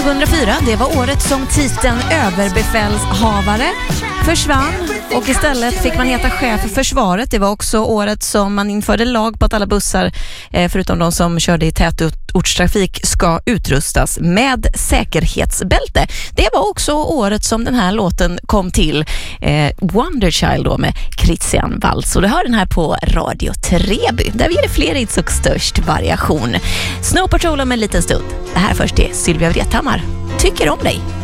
2004, det var året som titeln överbefälshavare försvann och istället fick man heta chef för försvaret. Det var också året som man införde lag på att alla bussar, förutom de som körde i tätortstrafik, ska utrustas med säkerhetsbälte. Det var också året som den här låten kom till, Wonderchild då med Christian Waltz. Och du hör den här på Radio Treby, där vi ger fler hits och störst variation. Snow Patrol om en liten stund. Det här först är Sylvia Wrethammar. Tycker om dig.